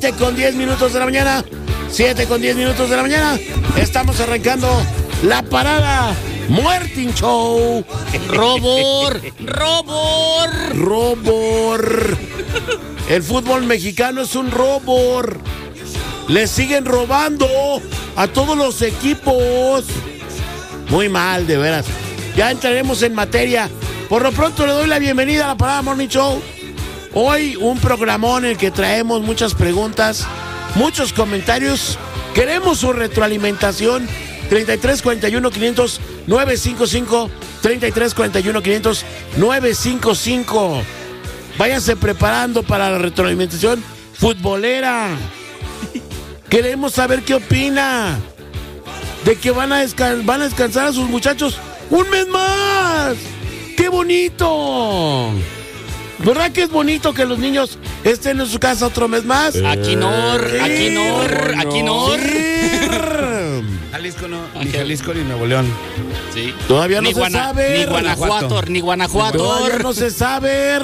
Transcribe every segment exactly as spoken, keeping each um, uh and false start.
siete con diez minutos de la mañana. siete con diez minutos de la mañana. Estamos arrancando la parada Morning Show. Robor, robor, robor. El fútbol mexicano es un robor. Le siguen robando a todos los equipos. Muy mal, de veras. Ya entraremos en materia. Por lo pronto le doy la bienvenida a la parada Morning Show. Hoy un programón en el que traemos muchas preguntas, muchos comentarios. Queremos su retroalimentación. treinta y tres cuarenta y uno quinientos nueve cinco cinco, treinta y tres cuarenta y uno quinientos nueve cinco cinco. Váyanse preparando para la retroalimentación futbolera. Queremos saber qué opina de que van a, descan- van a descansar a sus muchachos un mes más. ¡Qué bonito! ¿Verdad que es bonito que los niños estén en su casa otro mes más? Aquinor, Sí, Aquinor, Aquinor. Sí. Jalisco no, ni Jalisco ni Nuevo León. Sí. Todavía no Ni se Guana- sabe. Ni Guanajuato, ni Guanajuato. Todavía no se sabe.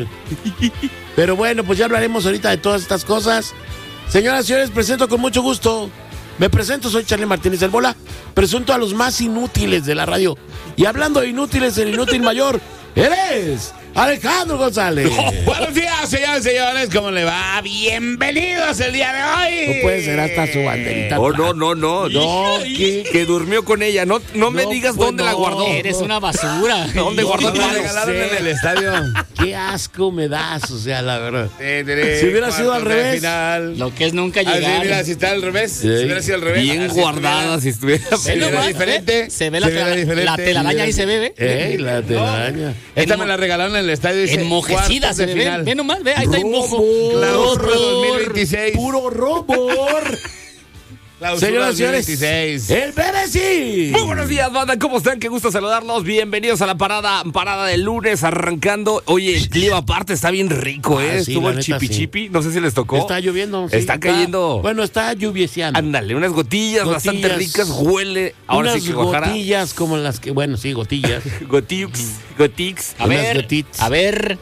Pero bueno, pues ya hablaremos ahorita de todas estas cosas. Señoras y señores, presento con mucho gusto. Me presento, soy Charlie Martínez del Bola. Presento a los más inútiles de la radio. Y hablando de inútiles, el inútil mayor, él es Alejandro González. Oh, buenos días, señores y señores, ¿cómo le va? Bienvenidos el día de hoy. No puede ser hasta su banderita. Oh, no, no, no, no, que, que durmió con ella. No, no, me No, digas pues dónde no. la guardó. Eres una basura. ¿Dónde guardó Me todo? la regalaron en el estadio. Qué asco me das, o sea, la verdad. Si hubiera sido al revés. Final. Lo que es nunca Ah, sí, llegar. mira, si está al revés. Si hubiera sido al revés. Bien así guardada, si estuviera. Se Ve viera nomás, diferente. ¿eh? Se ve la, se viera tela- diferente. la telaraña ahí se ve, ¿ve? Ey, la telaraña. Esta En me mo- la regalaron en el estadio. Dice, Enmojecida cuartos se de ve. final. Ve nomás, ve, ahí está el mojo. Clausura dos mil Robor. veintiséis. Puro robor. Clausura Señoras y señores, dos mil veintiséis. el B B C. Muy buenos días, banda, ¿cómo están? Qué gusto saludarlos. Bienvenidos a la parada, parada del lunes, arrancando. Oye, el clima aparte está bien rico, ¿eh? Ah, sí, Estuvo la el neta, chipi sí. chipi, no sé si les tocó. Está lloviendo. sí, Está cayendo. Bueno, está lluvieciando. Ándale, unas gotillas, Gotillas. bastante ricas, huele. Ahora Unas sí que Guajara. gotillas como las que, bueno, sí, gotillas. Gotix, gotix. A Unas ver, gotitas. a ver.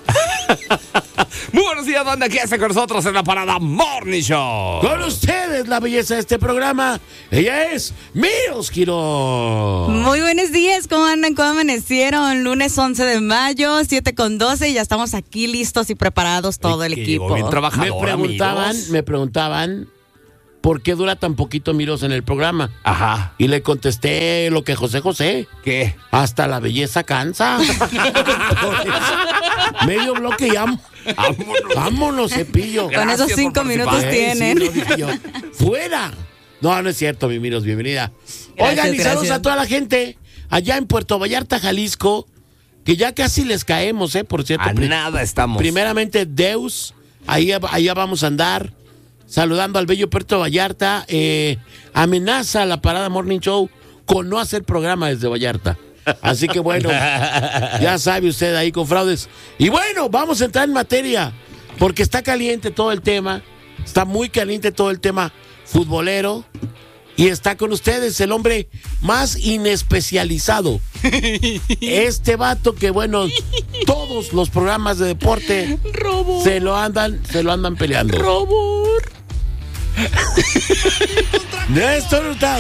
Muy buenos días, banda, ¿qué hace con nosotros en la parada Morning Show? Con ustedes la belleza de este programa. Ella es Miros Quirón. Muy buenos días, ¿cómo andan? ¿Cómo amanecieron? Lunes once de mayo, siete con doce, y ya estamos aquí listos y preparados todo el Que equipo. llegó bien Me trabajadora, preguntaban, Miros. me preguntaban por qué dura tan poquito Miros en el programa. Ajá. Y le contesté lo que José José. ¿Qué? Hasta la belleza cansa. Medio bloque y vámonos. Vámonos. Vámonos, Cepillo. Con Gracias esos por cinco participar. minutos Ey, tienen. sí, no, dije yo. ¡Fuera! No, no es cierto, mi Miros, bienvenida. Gracias, Oigan, y saludos gracias. a toda la gente allá en Puerto Vallarta, Jalisco, que ya casi les caemos, ¿eh? Por cierto. A Pri- nada estamos. Primeramente, Deus, ahí, allá vamos a andar, saludando al bello Puerto Vallarta. Eh, amenaza la parada Morning Show con no hacer programa desde Vallarta. Así que bueno, ya sabe usted ahí con fraudes. Y bueno, vamos a entrar en materia, porque está caliente todo el tema, está muy caliente todo el tema futbolero. Y está con ustedes el hombre más inespecializado. Este vato que, bueno, todos los programas de deporte Robor. se lo andan, se lo andan peleando. Robor. Néstor Hurtado.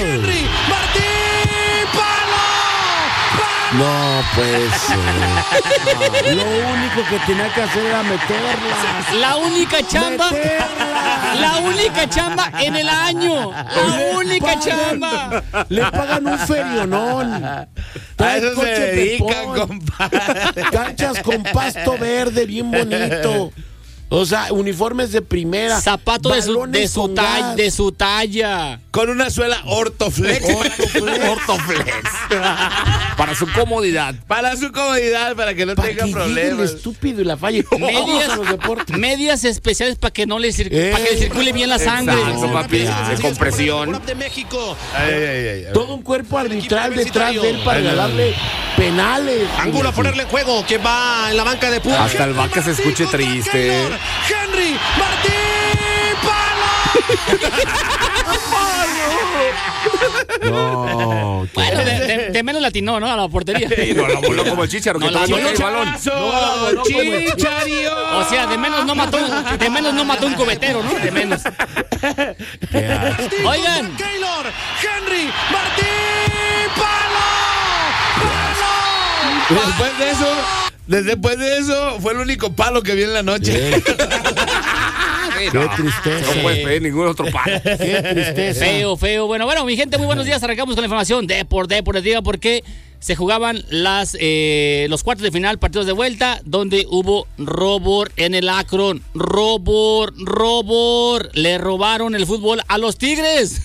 No, pues. eh, lo único que tenía que hacer era meterla. La única chamba. Meterla. La única chamba en el año. La Le única pagan- chamba. Le pagan un ferionón. A Trae eso se coche dedican, pepón, compadre. canchas con pasto verde bien bonito. O sea, uniformes de primera. Zapato de su, balones de su con talla, gas. de su talla. Con una suela Ortoflex. Ortoflex. Para su comodidad. Para su comodidad, para que no Para tenga que llegue el problemas. estúpido y la falle. Vamos Medias, a los deportes. medias especiales para que no le circu- Eh, para que le circule bien la sangre. Exacto, papi. De compresión. de México. Ay, ay, ay, ay. Todo un cuerpo arbitral equipo detrás de él para Ay, no, no. regalarle penales. Ángulo a ponerle en juego. ¿Quién va en la banca de Pumas? Hasta el vaca se escuche triste. Henry Martín Palo. No, Bueno, de, de- de menos latinó, ¿no? A la portería. Y no la voló como el Chicharo, que No la todavía voló. el balón. ¡Chicharazo! ¡Chichario! O sea, de menos no mató, de menos no mató un cubetero, ¿no? De menos. Qué asco. Oigan. Keylor, Henry, Martín, ¡palo! ¡Palo! Después de eso, después de eso, fue el único palo que vi en la noche. Sí, Qué no, tristeza. No puedes pedir ningún otro palo. Qué tristeza. Feo, feo. Bueno, bueno, mi gente, muy buenos días. Arrancamos con la información de por Deportiva porque se jugaban las eh, los cuartos de final, partidos de vuelta, donde hubo robor en el Akron. Robor, robor. Le robaron el fútbol a los Tigres.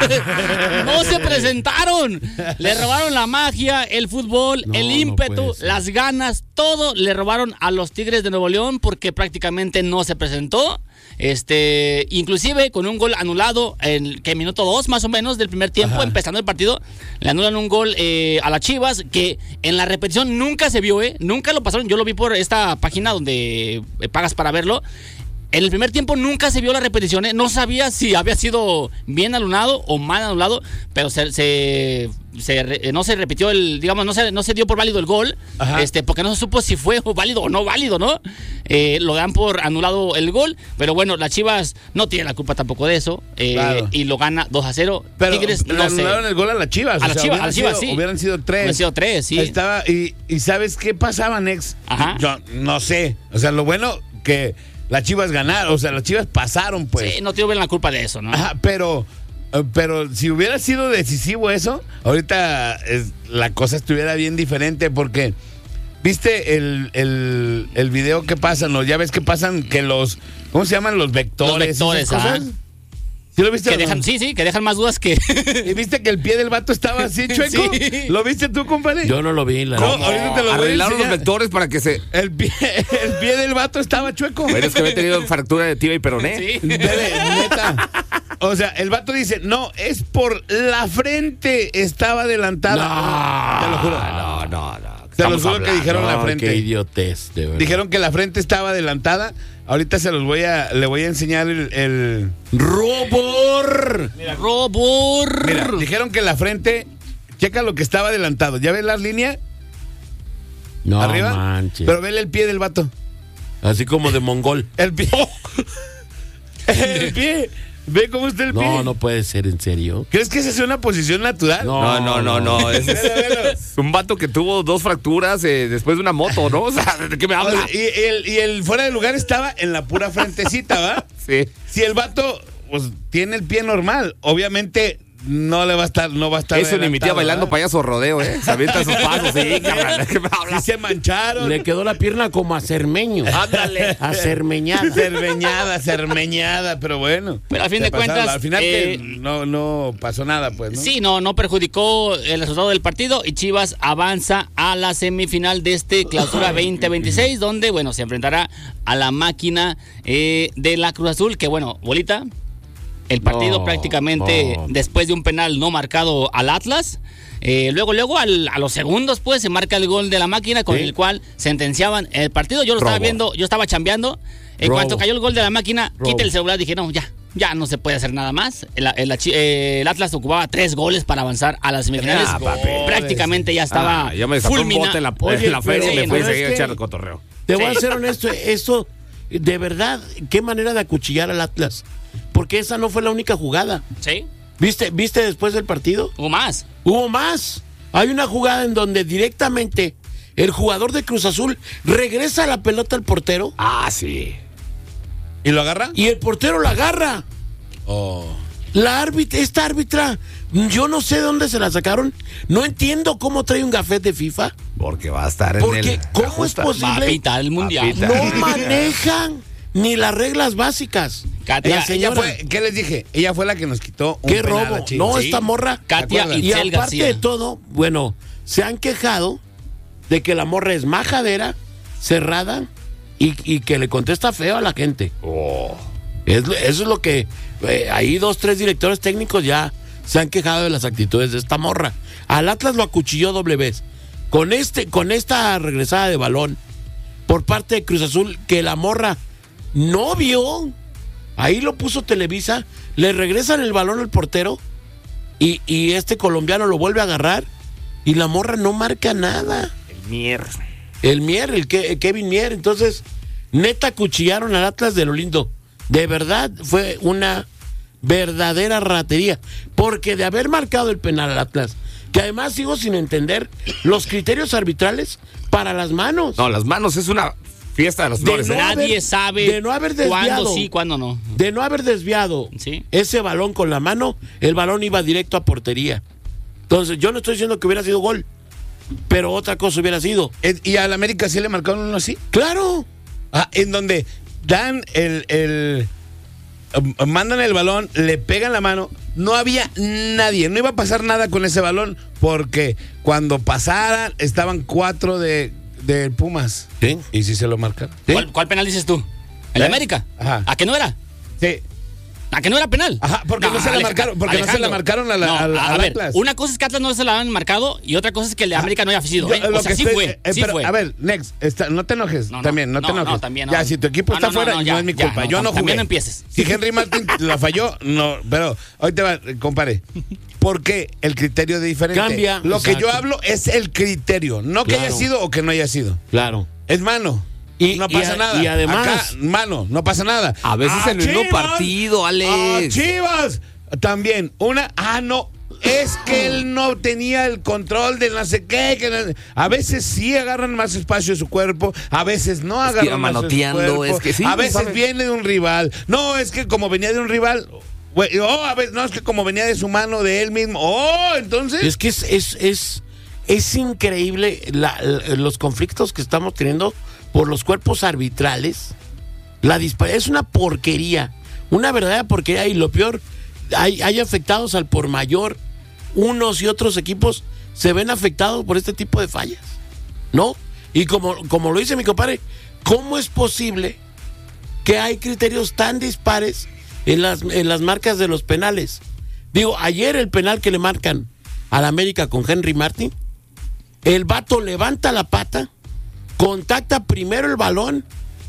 No se presentaron. Le robaron la magia, el fútbol, No, el no ímpetu, puede ser. las ganas, todo le robaron a los Tigres de Nuevo León porque prácticamente no se presentó. Este, inclusive con un gol anulado en que minuto dos más o menos del primer tiempo, Ajá. empezando el partido, le anulan un gol eh, a las Chivas que en la repetición nunca se vio, eh, nunca lo pasaron. Yo lo vi por esta página donde eh, pagas para verlo. En el primer tiempo nunca se vio la repetición, ¿eh? No sabía si había sido bien anulado o mal anulado, pero se, se, se re- no se repitió el, digamos, no se, no se dio por válido el gol, Ajá. este, porque no se supo si fue válido o no válido, ¿no? Eh, lo dan por anulado el gol, pero bueno, las Chivas no tienen la culpa tampoco de eso, eh, Claro. y lo gana dos a cero. Pero Tigres, le no sé. anularon el gol a las Chivas. A o las sea, Chivas, hubieran a las Chivas, sido- sí. Hubieran sido tres. Hubieran sido tres, sí. Estaba, y, y ¿sabes qué pasaba, Nex? Ajá. Yo no sé. O sea, lo bueno que las Chivas ganaron, o sea, las Chivas pasaron, pues. Sí, no tienen la culpa de eso, ¿no? Ajá, pero, eh, pero si hubiera sido decisivo eso, ahorita es- la cosa estuviera bien diferente porque, ¿viste el, el, el video que pasan? ¿No? Ya ves que pasan que los, ¿cómo se llaman? Los vectores. Los vectores, esas cosas. ajá. ¿Sí lo viste? Que o no? dejan, sí, sí, que dejan más dudas que... ¿Y viste que el pie del vato estaba así chueco? Sí. ¿Lo viste tú, compadre? Yo no lo vi, la ¿Cómo? verdad. Ahorita te lo voy a Arreglaron los enseñar. vectores para que se... El pie, el pie del vato estaba chueco. Pero es que había tenido fractura de tibia y peroné. Sí. Bebé, neta. O sea, el vato dice, no, es por la frente estaba adelantada. Te lo juro. No, no, no. Te lo Estamos juro que hablando. dijeron la No, frente. qué idiotez, de verdad. Dijeron que la frente estaba adelantada. Ahorita se los voy a, le voy a enseñar el, el- ¡Robor! Robor. Mira, dijeron que la frente, checa lo que estaba adelantado. ¿Ya ves la línea No arriba? manches. Pero vele el pie del vato. Así como de mongol. El pie. El pie. Ve cómo está el pie. No, no puede ser, ¿en serio? ¿Crees que esa es una posición natural? No, no, no, no. Es, Velo, velo. es un vato que tuvo dos fracturas eh, después de una moto, ¿no? O sea, ¿de qué me O habla? sea, y, el, y el fuera de lugar estaba en la pura frentecita, ¿va? Sí. Si el vato pues, tiene el pie normal, obviamente no le va a estar, no va a estar. Eso ni mi tía adelantado, bailando ¿va? payaso rodeo, ¿eh? Se avienta sus pasos, sí, cabrón. ¿De qué me Sí habla? se mancharon. Le quedó la pierna como a cermeño. Ándale. A cermeñada. Cermeñada, cermeñada, pero bueno. Pero a fin Se de pasaron. cuentas, Al final eh, que no, no pasó nada, pues, ¿no? Sí, no, no perjudicó el resultado del partido y Chivas avanza a la semifinal de este clausura veinte veintiséis, donde, bueno, se enfrentará a la máquina eh, de la Cruz Azul, que, bueno, bolita, el partido No, prácticamente no. después de un penal no marcado al Atlas. Eh, luego, luego al- a los segundos, pues, se marca el gol de la máquina con Sí. el cual sentenciaban el partido. Yo lo estaba Robo. viendo, yo estaba chambeando. En Robo. cuanto cayó el gol de la máquina, Robo. quita el celular, dije, no, ya. Ya no se puede hacer nada más. El, el- eh, el Atlas ocupaba tres goles para avanzar a las semifinales. Ah, papi. Prácticamente ya estaba Ah, ya me desató un fulmina- bote en la, Oye, en la feria y pero- me fui a pero es seguir a que- echar el cotorreo. Te voy a Sí. ser honesto, eso, de verdad, qué manera de acuchillar al Atlas. Porque esa no fue la única jugada. Sí, ¿Viste, ¿Viste después del partido? hubo más. Hubo más. Hay una jugada en donde directamente el jugador de Cruz Azul regresa la pelota al portero Ah, sí. ¿Y lo agarra? y el portero la agarra. Oh. La árbitra, esta árbitra, yo no sé de dónde se la sacaron. No entiendo cómo trae un gafet de FIFA. Porque va a estar en Porque, el... ¿cómo ajusta. es posible? Va a pitar el mundial. Papita. No manejan ni las reglas básicas. Katia, La Ella señora, fue, ¿qué les dije? Ella fue la que nos quitó un qué penal a robo. Chivas. No, Sí. esta morra. Katia acuerdas? Y Itzel aparte García. de todo, bueno, se han quejado de que la morra es majadera, cerrada y, y que le contesta feo a la gente. Oh. Es, lo- eso es lo que... eh, ahí dos, tres directores técnicos ya se han quejado de las actitudes de esta morra. Al Atlas lo acuchilló doble vez. Con, este, con esta regresada de balón por parte de Cruz Azul, que la morra no vio. Ahí lo puso Televisa, le regresan el balón al portero y, y este colombiano lo vuelve a agarrar y la morra no marca nada. El Mier. El Mier, el, Ke- el Kevin Mier. Entonces, neta cuchillaron al Atlas de lo lindo. De verdad, fue una verdadera ratería. Porque de haber marcado el penal al Atlas, que además sigo sin entender los criterios arbitrales para las manos. No, las manos es una fiesta de los De flores. no ¿eh? Nadie haber- sabe de no haber desviado. cuándo sí, cuándo no. De no haber desviado Sí. ese balón con la mano, el balón iba directo a portería. Entonces, yo no estoy diciendo que hubiera sido gol, pero otra cosa hubiera sido. Eh, ¿Y al América sí le marcaron uno así? ¡Claro! Ah, en donde dan el, el eh, mandan el balón, le pegan la mano, no había nadie, no iba a pasar nada con ese balón, porque cuando pasaran estaban cuatro de, de Pumas. ¿Sí? Y si se lo marcan. ¿Sí? ¿Cuál, cuál penal dices tú? ¿El de ¿Eh? América? Ajá. ¿A qué no era? Sí. ¿A que no era penal? Ajá, porque no se la Aleja- marcaron, porque no se la Alejandro. marcaron a la- No, al- a al ver, Atlas. una cosa es que Atlas no se la han marcado y otra cosa es que el de América no haya sido. Yo, ¿eh? lo O sea, que sí estoy- fue, eh, sí pero, fue. A ver, Next, está- no te enojes, No, no, también, no, no, te enojes. no, también no. Ya, si tu equipo No, está no, no, fuera, no, no, ya, es mi ya, culpa, no, yo no también jugué. no empieces. Si Henry Martin la falló, no, pero hoy te va, compadre. ¿Por qué el criterio de diferente? Cambia, Lo que yo exacto. hablo es el criterio, no que Claro. haya sido o que no haya sido. Claro. Es mano. Y- no y pasa a- nada. y además- Acá, mano, no pasa nada. A veces ¡Ah, en el mismo Chivas! partido, Alex. ¡Ah, Chivas! También, una, ah, no, es que él no tenía el control de no sé qué. Que no- a veces sí agarran más espacio de su cuerpo, a veces no Es que agarran iba más de su manoteando, cuerpo, es que sí, a veces ¿sabes? viene de un rival. No, es que como venía de un rival, güey, oh, a veces, no, es que como venía de su mano, de él mismo. Oh, entonces. Es que es, es, es, es increíble la- la- los conflictos que estamos teniendo por los cuerpos arbitrales. La dispar- es una porquería, una verdadera porquería. Y lo peor, hay, hay afectados al por mayor. Unos y otros equipos se ven afectados por este tipo de fallas, ¿no? Y como, como lo dice mi compadre, ¿cómo es posible que hay criterios tan dispares en las, en las marcas de los penales? Digo, ayer el penal que le marcan al América con Henry Martin, el vato levanta la pata, contacta primero el balón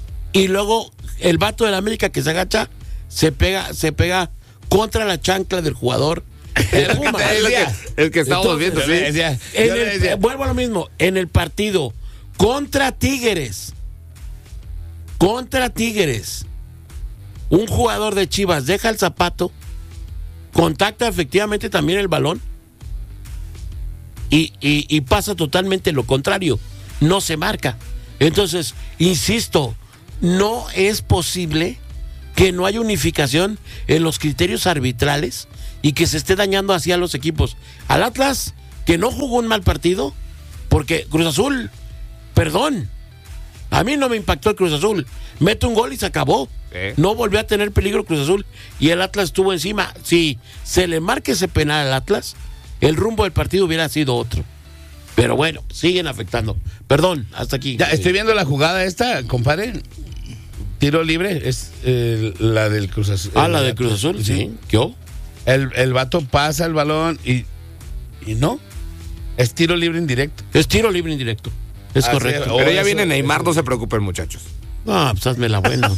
y luego el vato del América que se agacha se pega, se pega contra la chancla del jugador de Es lo que Pumas. te decía. El que estábamos Entonces, viendo, Yo le sí. decía, En yo le el- decía, vuelvo a lo mismo, en el partido contra Tigres, contra Tigres, un jugador de Chivas deja el zapato, contacta efectivamente también el balón y, y- y pasa totalmente lo contrario, no se marca. Entonces, insisto, no es posible que no haya unificación en los criterios arbitrales y que se esté dañando así a los equipos. Al Atlas, que no jugó un mal partido, porque Cruz Azul, perdón, a mí no me impactó el Cruz Azul. Mete un gol y se acabó. Sí. No volvió a tener peligro Cruz Azul y el Atlas estuvo encima. Si se le marca ese penal al Atlas, el rumbo del partido hubiera sido otro. Pero bueno, siguen afectando. Perdón, hasta aquí. ya estoy viendo la jugada esta, compadre. Tiro libre, es eh, la del Cruz Azul. Ah, la de Cruz Azul, sí. ¿Qué? El, el vato pasa el balón y, y no. Es tiro libre indirecto. Es tiro libre indirecto. Es Ah, correcto. sí, Pero Oh, ya eso- viene Neymar, eso- no se preocupen, muchachos. No, pues hazme la buena.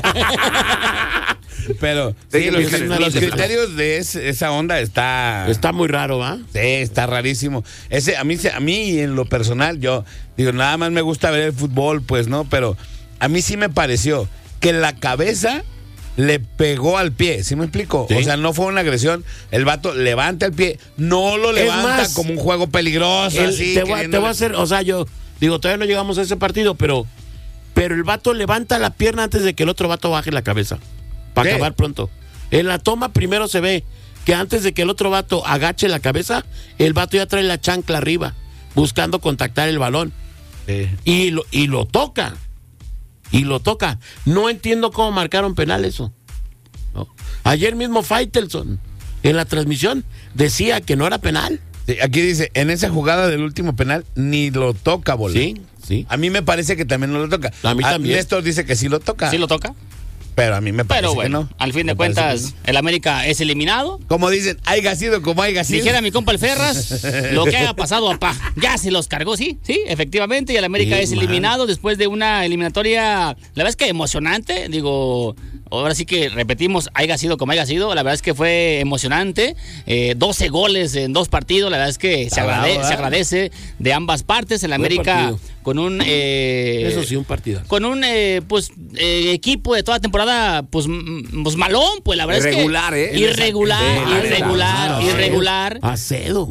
Pero Sí, sí, que los, lo dicen los en el- criterios de ese- esa onda está... Está muy raro, ¿va? Sí, está rarísimo. Ese, a mí, se- a mí en lo personal, yo digo, nada más me gusta ver el fútbol, pues, ¿no? Pero a mí sí me pareció que la cabeza le pegó al pie, ¿sí me explico? Sí. O sea, no fue una agresión. El vato levanta el pie, no lo Es levanta más, como un juego peligroso, El- así. te, voy, a- te queriéndole- voy a hacer, o sea, yo digo, todavía no llegamos a ese partido, pero, pero el vato levanta la pierna antes de que el otro vato baje la cabeza. Para Sí. acabar pronto. En la toma primero se ve que antes de que el otro vato agache la cabeza, el vato ya trae la chancla arriba, buscando contactar el balón. Sí. Y lo, y lo toca. Y lo toca. No entiendo cómo marcaron penal eso. ¿No? Ayer mismo Faitelson, en la transmisión, decía que no era penal. Sí, aquí dice, en esa jugada del último penal, ni lo toca, bola. Sí, sí. A mí me parece que también no lo toca. A mí también. Néstor dice que sí lo toca. ¿Sí lo toca? Pero a mí me parece Pero bueno, que no. al fin de Me parece cuentas, que el América es eliminado. no. Como dicen, haya sido como haya sido. Dijera mi compa el Ferras, lo que haya pasado, papá. Ya se los cargó, sí, sí, efectivamente. Y el América Sí, es man. eliminado después de una eliminatoria, la verdad es que emocionante. Digo, ahora sí que repetimos, haya sido como haya sido, la verdad es que fue emocionante, eh, doce goles en dos partidos, la verdad es que se, agrade, se agradece de ambas partes, el América partido. con un... Eh, Eso sí, un partido. Con un, eh, pues, eh, equipo de toda temporada, pues, m- pues malón, pues la verdad Irregular, es que... ¿eh? Irregular, Irregular, irregular, irregular. Acedo.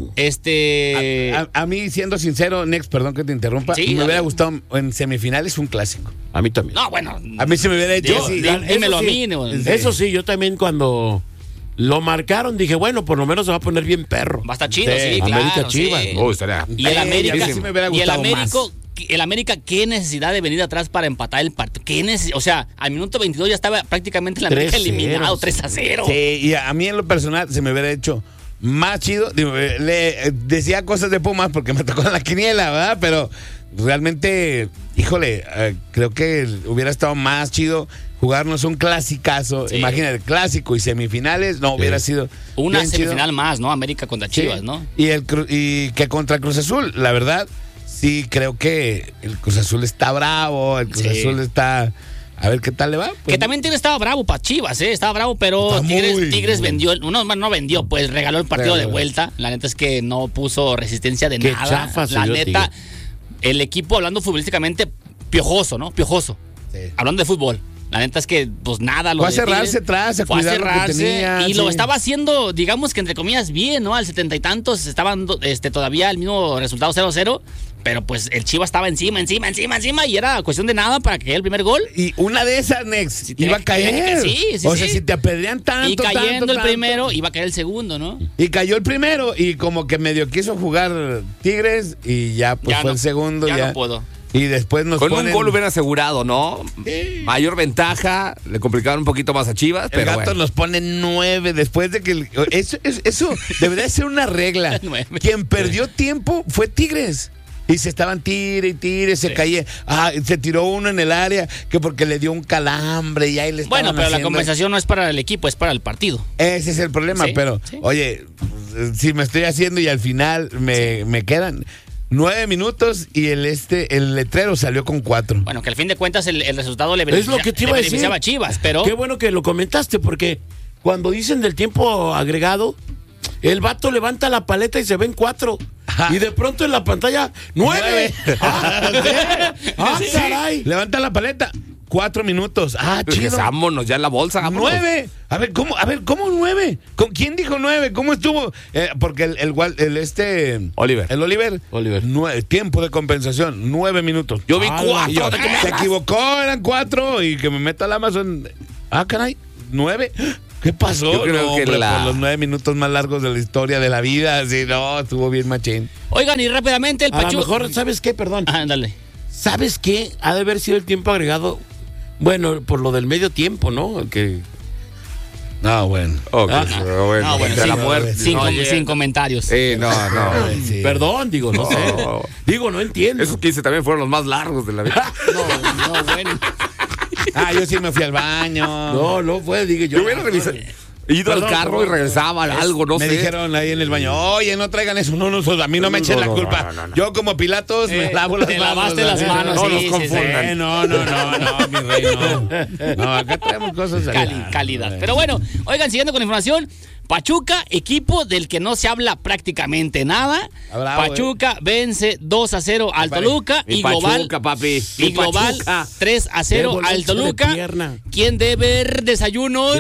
Este... A, a mí, siendo sincero, Nex, perdón que te interrumpa, Sí, me dale. hubiera gustado en semifinales un clásico. A mí también. No, bueno... A mí se me hubiera hecho. Digo, sí, di- la- dímelo Eso a sí, mí, ¿no? Eso sí, yo también cuando lo marcaron dije, bueno, por lo menos se va a poner bien perro. Va a estar chido, Sí, sí, América claro. Chivas. sí. Oh, estaría. Y el Eh, América, a mí sí me hubiera y el gustado América, más. el América, qué necesidad de venir atrás para empatar el partido. ¿Qué neces- o sea, al minuto veintidós ya estaba prácticamente el América tres cero, eliminado, sí. tres a cero. Sí, y a mí en lo personal se me hubiera hecho más chido. Digo, eh, le eh, decía cosas de Pumas porque me tocó en la quiniela, ¿verdad? Pero realmente, híjole, eh, creo que hubiera estado más chido jugarnos un clasicazo. Sí. Imagínate, clásico y semifinales, no hubiera sido Una bien chido. semifinal más, ¿no? América contra Sí. Chivas, ¿no? Y, el, Cru- y que contra Cruz Azul, la verdad, sí creo que el Cruz Azul está bravo, el Cruz Sí. Azul está... A ver qué tal le va. Pues, Que también Tigres estaba bravo para Chivas, ¿eh? Estaba bravo, pero Está Tigres, muy, Tigres muy. vendió, no, no vendió, pues regaló el partido Regaló. de vuelta. La neta es que no puso resistencia de Qué nada. chafa se La dio neta, Tigres. el equipo, hablando futbolísticamente, piojoso, ¿no? Piojoso. Sí. Hablando de fútbol. La neta es que, pues nada, lo Fue a de cerrarse Tigres, atrás, a fue cuidar lo que cerrarse, tenía, y lo sí. estaba haciendo, digamos que entre comillas, bien, ¿no? Al setenta y tantos estaban este, todavía el mismo resultado cero cero, pero pues el Chivas estaba encima, encima, encima, encima, y era cuestión de nada para que cayera el primer gol. Y una de esas, Nex, Si iba a tiene- caer. tiene que- sí, sí, o sea, sí. si te apedrean tanto, Y cayendo tanto, el tanto. primero, iba a caer el segundo, ¿no? Y cayó el primero y como que medio quiso jugar Tigres y ya pues Ya fue no, el segundo. ya Ya, no puedo. Y después nos Con ponen... un gol hubiera asegurado, ¿no? Sí. Mayor ventaja, le complicaron un poquito más a Chivas, El pero gato bueno. nos pone nueve después de que... el- eso, eso, eso debería ser una regla. Nueve. Quien perdió tiempo fue Tigres. Y se estaban tire y tire, se Sí. caía. Ah, se tiró uno en el área que porque le dio un calambre y ahí le estaban Bueno, pero la haciendo- compensación no es para el equipo, es para el partido. Ese es el problema, Sí, pero sí. oye, si me estoy haciendo y al final me, me quedan nueve minutos y el este el letrero salió con cuatro. Bueno, que al fin de cuentas el, el resultado le, Es beneficia- lo que te le iba a decir. beneficiaba a Chivas, pero... Qué bueno que lo comentaste, porque cuando dicen del tiempo agregado, el vato levanta la paleta y se ven cuatro. Ajá. Y de pronto en la pantalla, ¡nueve! ¡Ah, sí! ¡Ah, Sí. caray! Levanta la paleta. Cuatro minutos. Ah, chido. Vámonos ya en la bolsa. vámonos. Nueve. A ver, ¿cómo? A ver, ¿cómo nueve? ¿Con quién dijo nueve? ¿Cómo estuvo? Eh, porque el, el, Wal- el este. Oliver. El Oliver. Oliver. Nueve, tiempo de compensación. Nueve minutos. Yo vi Ah, cuatro. yo- ¿de qué me Se equivocó, eran cuatro. Y que me meta al Amazon. Ah, caray. Nueve. ¿Qué pasó? Yo creo No, que hombre, la- por los nueve minutos más largos de la historia de la vida. Sí, no, estuvo bien machín. Oigan, y rápidamente el A lo Pachuca... mejor, ¿sabes qué? Perdón. Ah, ándale. ¿Sabes qué? Ha de haber sido el tiempo agregado. Bueno, por lo del medio tiempo, ¿no? Que No, bueno. Ok, Ah, pero bueno, no, bueno, de sí, la no, muerte. Sin, no com- llega. sin comentarios. Sí, no, no. Sí. Perdón, digo, no, No. sé. Digo, no entiendo. Esos quince también fueron los más largos de la vida. No, no, bueno. Ah, yo sí me fui al baño. No, no fue, digo yo. Yo hubiera revisado- ido Perdón, al carro perdón. y regresaba algo, no me sé. dijeron ahí en el baño, oye, no traigan eso, no, no, a mí no me No, echen no, la no, culpa. no, no, no. Yo como Pilatos me Eh, lavo las te manos. lavaste las ¿eh? manos, No sí, nos sí, confundan. Eh, no, no, no, no, mi rey, no. No, acá traemos cosas. Cali- calidad. Pero bueno, oigan, siguiendo con la información, Pachuca, equipo del que no se habla prácticamente nada. Ah, bravo, Pachuca vence dos a cero al pare- Toluca Mi y global Pachuca, papi. y Mi global Pachuca. tres a cero Qué al golazo de Toluca. pierna. ¿Quién debe ver desayuno?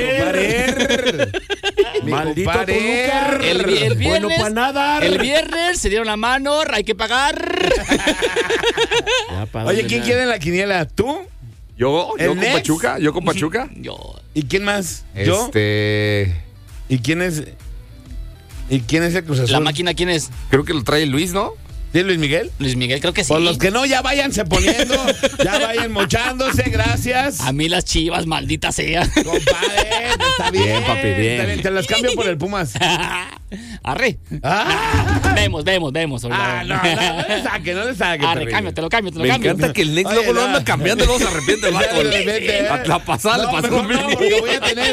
Mi Maldito compadre. Toluca. El, vi- el Bueno viernes, pa' nada. el viernes se dieron la mano, hay que pagar. Ya, ¿pa' Oye, dónde ¿quién nada? quiere la quiniela? ¿Tú? Yo, ¿El yo con Nex? Pachuca, yo con Pachuca. Yo, ¿Y quién más? ¿Yo? Este, ¿Y quién es? ¿Y quién es el Cruz Azul? la máquina, ¿quién es? creo que lo trae Luis, ¿no? ¿Sí, Luis Miguel? Luis Miguel, creo que sí. Por los que no, ya váyanse poniendo, ya vayan mochándose, gracias. A mí las Chivas, maldita sea. Compadre, está bien. Bien, papi, bien. Está bien, te las cambio por el Pumas. Arre. Ah, Vemos, vemos, vemos. ah no, no, no le saque, no le saque. Arre, perrillo. cambio, te lo cambio, te lo Me cambio. encanta que el Nex Oye, luego lo no. anda cambiando y luego se arrepiente el vato. Ya de repente, ¿eh? La, la pasada No, le pasó mejor lo mismo. no, porque voy a tener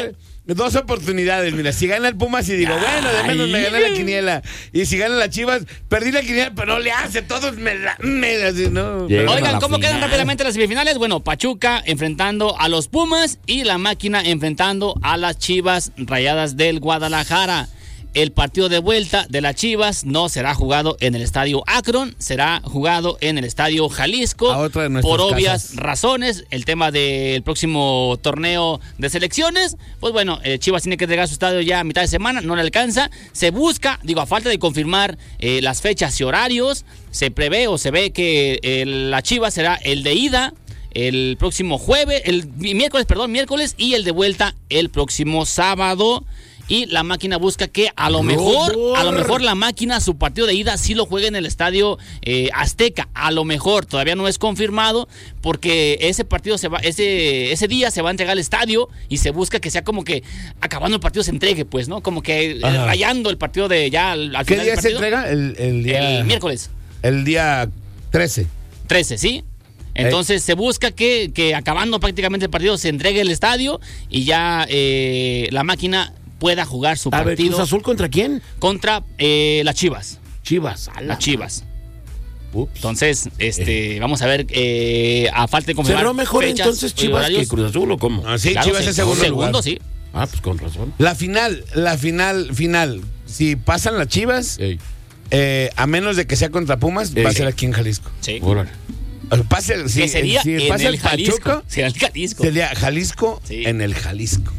dos oportunidades. Mira, si gana el Pumas y digo, bueno, de menos me gané la quiniela. Y si gana las Chivas, perdí la quiniela, pero no le hace. Todos me la... Me, así, no, Llega. Oigan, ¿cómo final. quedan rápidamente las semifinales? Bueno, Pachuca enfrentando a los Pumas y la Máquina enfrentando a las Chivas Rayadas del Guadalajara. El partido de vuelta de las Chivas no será jugado en el estadio Akron, será jugado en el estadio Jalisco. A otra de nuestras por obvias casas. razones. El tema del próximo torneo de selecciones, pues bueno, eh, Chivas tiene que entregar su estadio ya a mitad de semana, no le alcanza. Se busca, digo, a falta de confirmar eh, las fechas y horarios, se prevé o se ve que eh, la Chivas será el de ida el próximo jueves, el miércoles, perdón, miércoles, y el de vuelta el próximo sábado. Y la Máquina busca que a lo mejor, a lo mejor la Máquina, su partido de ida sí lo juegue en el estadio eh, Azteca. A lo mejor, todavía no es confirmado, porque ese partido se va, ese, ese día se va a entregar al estadio y se busca que sea como que acabando el partido se entregue, pues, ¿no? Como que eh, Ajá. rayando el partido de ya al, al ¿Qué final día del se partido. entrega? El, el día... El miércoles. El día trece. trece, ¿sí? Entonces se busca que, que acabando prácticamente el partido se entregue el estadio y ya eh, la Máquina pueda jugar su A ver, partido ¿Cruz Azul contra quién? contra eh, las Chivas. Chivas. A la Las Chivas. Ups. Entonces, este, vamos a ver, eh, a falta de confirmar ¿Cerró mejor fechas entonces y Chivas horarios. que Cruz Azul o cómo? Ah, sí, Claro, Chivas sí, es segundo, segundo, lugar. sí. Ah, pues con razón. La final, la final, final. Si pasan las Chivas, Ey, eh, a menos de que sea contra Pumas, Ey. va a ser aquí en Jalisco. Sí. órale. O sea, pase, si, que sería si en pasa el el Jalisco. Pachuca, Sería el Jalisco. sería Jalisco Sí. en el Jalisco.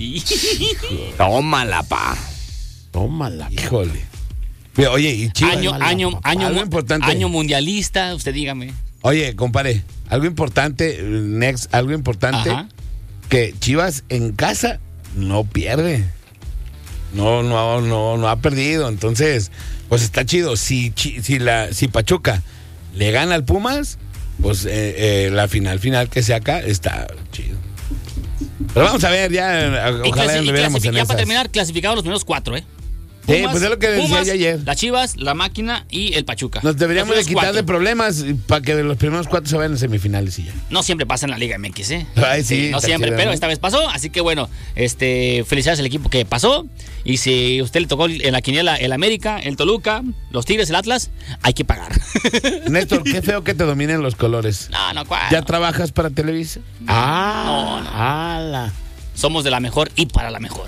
Tómala, pa. Tómala. Híjole. Pero, oye, y Chivas. año, mala, año, papá. año, Algo mu- importante. año mundialista, usted dígame. Oye, compadre, algo importante, next, algo importante, Ajá. que Chivas en casa no pierde. No, no, no, no ha perdido. Entonces, pues está chido. Si, Chi- si la, si Pachuca le gana al Pumas, pues eh, eh, la final final que sea acá está chido. Pero vamos a ver, ya, Y, ojalá clasi- y anduviéramos clasifi- en ya para esas. terminar, clasificados los primeros cuatro, ¿eh? Sí, pues es lo que decía Pumas, yo ayer. Las Chivas, la Máquina y el Pachuca. Nos deberíamos de Los primeros quitar de cuatro. problemas para que los primeros cuatro se vayan a semifinales y ya. No siempre pasa en la Liga M X, ¿eh? Ay, sí, no está siempre, chido, pero ¿no? esta vez pasó. Así que bueno, este, felicidades al equipo que pasó. Y si a usted le tocó en la quiniela el América, el Toluca, los Tigres, el Atlas, hay que pagar. Néstor, qué feo que te dominen los colores. no, no, ¿cuál? ¿Ya trabajas para Televisa? Ah, No, no. ala. Somos de la mejor y para la mejor.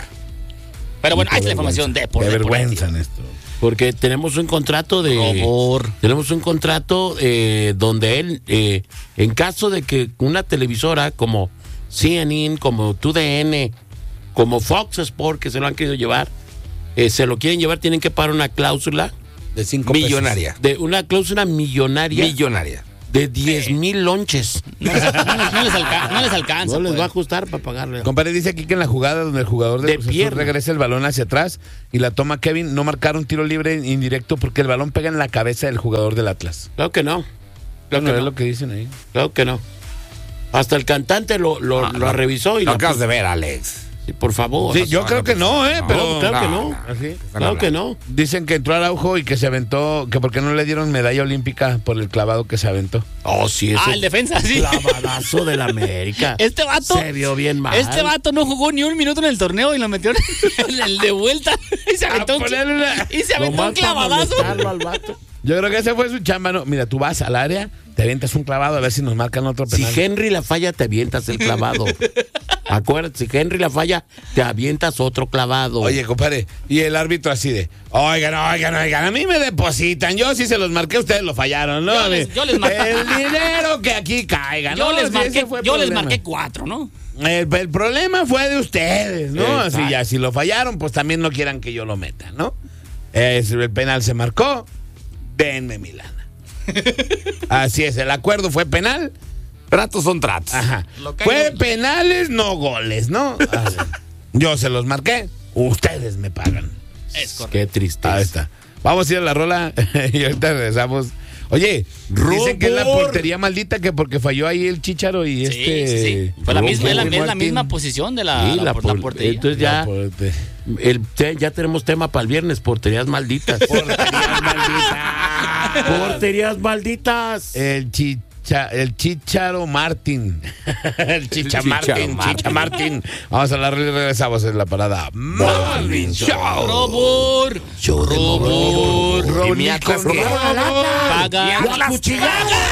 Pero bueno, ahí está la información de por Qué de por vergüenza, de- Néstor. Porque tenemos un contrato de. Robor. Tenemos un contrato eh, donde él, eh, en caso de que una televisora como C N N, como T U D N, como Fox Sport, que se lo han querido llevar, eh, se lo quieren llevar, tienen que pagar una cláusula, De cinco pesos. Millonaria. de una cláusula millonaria Millonaria. de diez mil lonches. No les, no les- no les alca- no les alcanza. No les pues. va a ajustar para pagarle. Compadre, dice aquí que en la jugada donde el jugador de, De Cruz Azul pierna. regresa el balón hacia atrás y la toma Kevin, no marcaron tiro libre indirecto porque el balón pega en la cabeza del jugador del Atlas. Claro que no. Claro, que es no. lo que dicen ahí. Claro que no. Hasta el cantante lo, lo, Ah, lo no. revisó y Lo lo acabas de ver, Alex. Sí, por favor. Sí, yo no, creo no, que no, ¿eh? no, Pero claro que no, no. Así. Están Claro que hablando. no. Dicen que entró Araujo y que se aventó, que porque no le dieron medalla olímpica por el clavado que se aventó. Oh, sí, ese Ah, el defensa, sí. clavadazo del América. Este vato. Se vio bien mal. Este vato no jugó ni un minuto en el torneo y lo metió en el de vuelta. Y se aventó, un, ponerle una- y se aventó un Nomás para clavadazo. molestarlo al vato. Yo creo que ese fue su chamba, ¿no? Mira, tú vas al área, te avientas un clavado a ver si nos marcan otro Si penal. Henry la falla, te avientas el clavado. Acuérdate, si Henry la falla, te avientas otro clavado. Oye, compadre, y el árbitro así de, oigan, oigan, oigan, a mí me depositan, yo sí se los marqué, ustedes lo fallaron, ¿no? Yo les- yo les marqué. El dinero que aquí caiga, Yo, ¿no? les Sí, marqué, ese fue el yo les problema. marqué cuatro, ¿no? El, el problema fue de ustedes, ¿no? Exacto. Así ya, si lo fallaron, pues también no quieran que yo lo meta, ¿no? Es, el penal se marcó, denme mi lana. Así es, el acuerdo fue penal. Tratos son tratos. Ajá. Lo caigo- Fue penales, no goles, ¿no? Así. Yo se los marqué, ustedes me pagan. Es correcto. Qué tristeza. Ahí está. Vamos a ir a la rola y ahorita regresamos. Oye, dicen que es la Robor. portería maldita que porque falló ahí el Chícharo y Sí, este... sí, sí. Fue la Robor misma, es la, es la Martín. misma posición de la, Sí, la, la por- la por- portería. entonces La ya, porte- el, te- ya tenemos tema para el viernes, porterías malditas. Porterías malditas. Porterías malditas. El chi, chicha, el Chicharo Martín. el Chicha El Martín, Chicharo Martín. Chicha Martín. Vamos a la regresamos en la parada Morning Show. Robor. Show de Robor. Robor. Y mi Atlas, ¿qué? Paga. Paga.